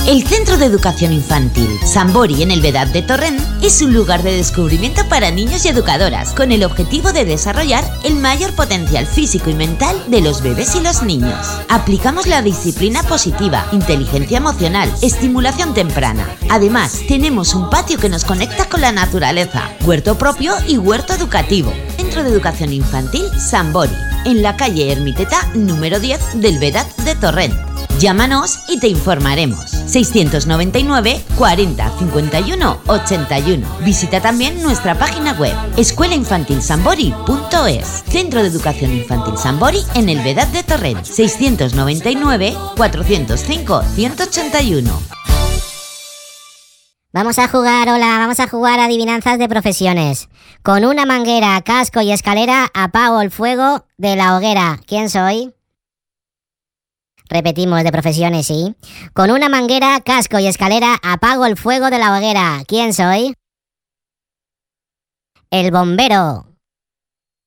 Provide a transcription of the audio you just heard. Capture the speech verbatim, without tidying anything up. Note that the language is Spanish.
El Centro de Educación Infantil Sambori en el Vedad de Torrent es un lugar de descubrimiento para niños y educadoras con el objetivo de desarrollar el mayor potencial físico y mental de los bebés y los niños. Aplicamos la disciplina positiva, inteligencia emocional, estimulación temprana. Además, tenemos un patio que nos conecta con la naturaleza, huerto propio y huerto educativo. Centro de Educación Infantil Sambori, en la calle Ermiteta número diez del Vedad de Torrent. Llámanos y te informaremos. seiscientos noventa y nueve, cuarenta, cincuenta y uno, ochenta y uno. Visita también nuestra página web escuela infantil sambori punto es. Centro de Educación Infantil Sambori en el Vedad de Torrent. seiscientos noventa y nueve, cuatrocientos cinco, ciento ochenta y uno. Vamos a jugar, hola, vamos a jugar a adivinanzas de profesiones. Con una manguera, casco y escalera apago el fuego de la hoguera. ¿Quién soy? Repetimos, de profesiones, ¿sí? Con una manguera, casco y escalera apago el fuego de la hoguera. ¿Quién soy? El bombero.